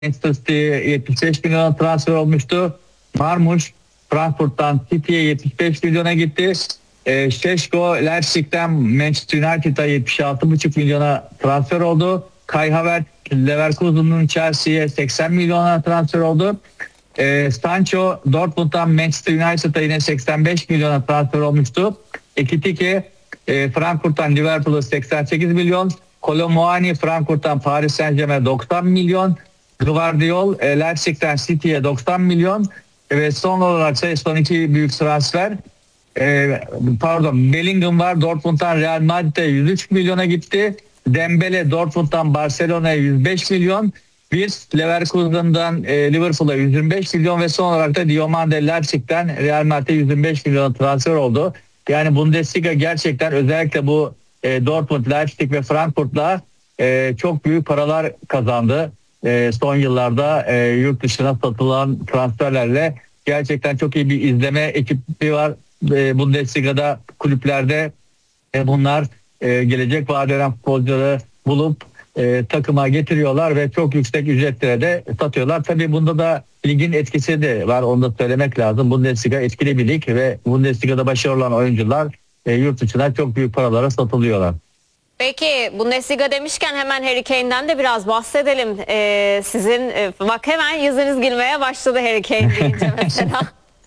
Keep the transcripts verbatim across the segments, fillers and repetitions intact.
Manchester City'ye yetmiş beş milyona transfer olmuştu. Marmuş Frankfurt'tan City'ye yetmiş beş milyona gitti. E, Şeşko Leipzig'ten Manchester United'a yetmiş altı buçuk milyona transfer oldu. Kai Havertz Leverkusen'un Chelsea'ye seksen milyona transfer oldu. E, Sancho Dortmund'dan Manchester United'a yine seksen beş milyona transfer olmuştu. Ekitike e, Frankfurt'tan Liverpool'a seksen sekiz milyon. Kolomuani Frankfurt'tan Paris Saint-Germain'e doksan milyon. Gvardiol e, Leipzig'ten City'ye doksan milyon. Ve son olarak ise son iki büyük transfer. E, pardon Bellingham var. Dortmund'dan Real Madrid'e yüz üç milyona gitti. Dembele Dortmund'dan Barcelona'ya yüz beş milyon. Biz Leverkusen'dan e, Liverpool'a yüz yirmi beş milyon ve son olarak da Diomande Leipzig'ten Real Madrid'e yüz yirmi beş milyon transfer oldu. Yani Bundesliga gerçekten özellikle bu e, Dortmund, Leipzig ve Frankfurt'la e, çok büyük paralar kazandı. E, son yıllarda e, yurt dışına satılan transferlerle gerçekten çok iyi bir izleme ekibi var. E, Bundesliga'da kulüplerde e, bunlar e, gelecek vaat eden futbolcuları bulup e, takıma getiriyorlar ve çok yüksek ücretlere de satıyorlar. Tabii bunda da ligin etkisi de var, onu da söylemek lazım. Bundesliga etkili bir lig ve Bundesliga'da başarılı olan oyuncular e, yurt dışına çok büyük paralara satılıyorlar. Peki Bundesliga demişken hemen Harry Kane'den de biraz bahsedelim. Ee, sizin e, bak hemen yüzünüz gülmeye başladı Harry Kane deyince mesela.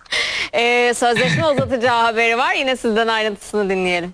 ee, sözleşme uzatacağı haberi var. Yine sizden ayrıntısını dinleyelim.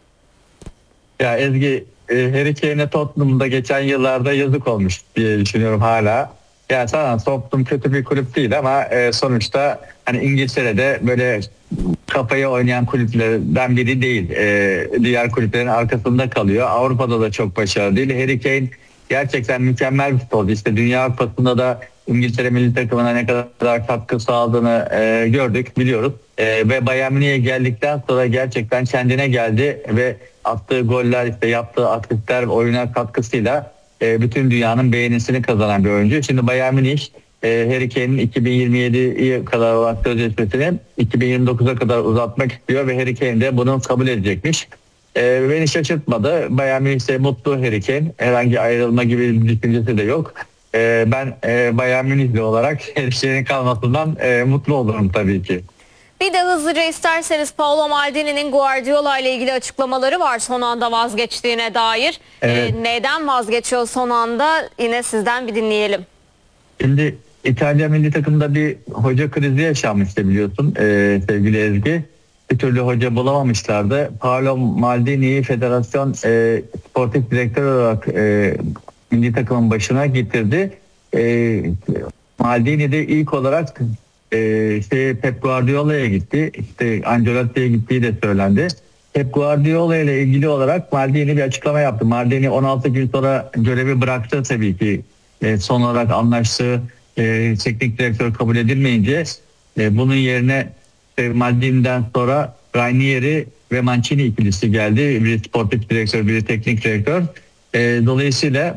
Ya Ezgi, e, Harry Kane'e Tottenham'da geçen yıllarda yazık olmuş diye düşünüyorum hala. Yani tamam, Tottenham kötü bir kulüp değil ama e, sonuçta hani İngiltere'de böyle kafaya oynayan kulüplerden biri değil. E, diğer kulüplerin arkasında kalıyor. Avrupa'da da çok başarılı değil. Harry Kane gerçekten mükemmel bir futbolcu. İşte Dünya Kupası'nda da İngiltere milli takımına ne kadar katkı sağladığını e, gördük, biliyoruz. E, ve Bayern Münih'e geldikten sonra gerçekten kendine geldi ve attığı goller, işte yaptığı asistler, oyuna katkısıyla e, bütün dünyanın beğenisini kazanan bir oyuncu. Şimdi Bayern Münih e, Harry Kane'in iki bin yirmi yediye kadar olan sözleşmesini iki bin yirmi dokuza kadar uzatmak istiyor ve Harry Kane de bunu kabul edecekmiş. E, beni şaşırtmadı. Bayern Münih ise mutlu Harry Kane. Herhangi ayrılma gibi bir düşüncesi de yok. E, ben e, Bayern Münihli olarak Harry Kane'in kalmasından e, mutlu olurum tabii ki. Bir de hızlıca isterseniz Paolo Maldini'nin Guardiola ile ilgili açıklamaları var son anda vazgeçtiğine dair. Evet. Ee, neden vazgeçiyor son anda? Yine sizden bir dinleyelim. Şimdi İtalya milli takımda bir hoca krizi yaşanmıştı biliyorsun e, sevgili Ezgi. Bir türlü hoca bulamamışlardı. Paolo Maldini'yi federasyon e, sportif direktör olarak e, milli takımın başına getirdi. E, Maldini de ilk olarak e, işte Pep Guardiola'ya gitti. İşte Ancelotti'ye gittiği de söylendi. Pep Guardiola ile ilgili olarak Maldini bir açıklama yaptı. Maldini on altı gün sonra görevi bıraktı tabii ki. E, son olarak anlaştığı e, teknik direktör kabul edilmeyince e, bunun yerine e, Maldini'den sonra Ranieri ve Mancini ikilisi geldi. Biri sportif direktör, biri teknik direktör. E, dolayısıyla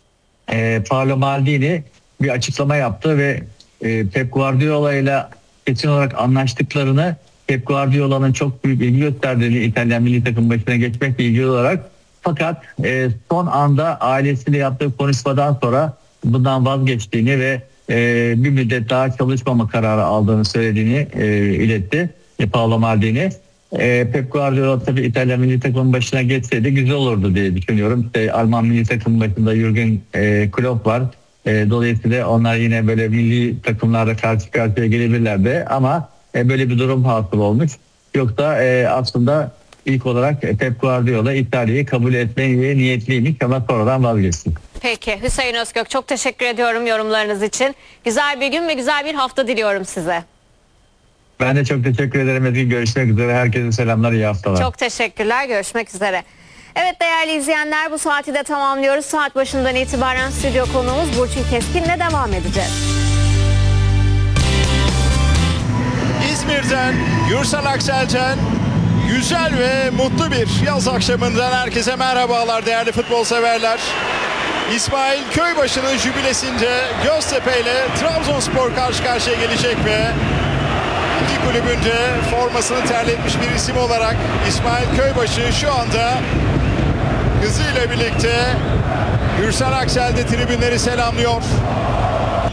e, Paolo Maldini bir açıklama yaptı ve e, Pep Guardiola ile kesin olarak anlaştıklarını, Pep Guardiola'nın çok büyük ilgi gösterdiğini İtalyan milli takım başına geçmekle ilgili olarak, fakat e, son anda ailesiyle yaptığı konuşmadan sonra bundan vazgeçtiğini ve e, bir müddet daha çalışmama kararı aldığını söylediğini e, iletti e, Paolo Maldini. E, Pep Guardiola tabii İtalyan milli takımın başına geçseydi güzel olurdu diye düşünüyorum. İşte Alman milli takımın başında Jürgen e, Klopp var. E, dolayısıyla onlar yine böyle milli takımlarda karşı karşıya gelebilirlerdi ama e, böyle bir durum hasıl olmuş. Yoksa e, aslında ilk olarak Pep Guardiola İtalya'yı kabul etmeye niyetliymiş ama sonradan vazgeçti. Peki Hüseyin Özkök, çok teşekkür ediyorum yorumlarınız için. Güzel bir gün ve güzel bir hafta diliyorum size. Ben de çok teşekkür ederim Ezgi. Görüşmek üzere. Herkese selamlar, iyi haftalar. Çok teşekkürler. Görüşmek üzere. Evet değerli izleyenler, bu saati de tamamlıyoruz. Saat başından itibaren stüdyo konuğumuz Burçin Keskin'le devam edeceğiz. İzmir'den Gürsel Aksel'den güzel ve mutlu bir yaz akşamından herkese merhabalar değerli futbol severler. İsmail Köybaşı'nın jübilesinde Göztepe ile Trabzonspor karşı karşıya gelecek ve iki kulübünde formasını terletmiş bir isim olarak İsmail Köybaşı şu anda hızıyla birlikte Gürsel Aksel'de tribünleri selamlıyor.